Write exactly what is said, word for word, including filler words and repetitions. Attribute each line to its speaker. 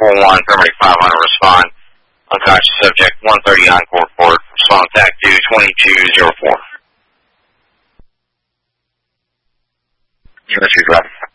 Speaker 1: four one, paramedic five hundred, respond. Unconscious subject, one thirty Encore Court. Respond T A C two twenty-two oh four. Unit two, driver.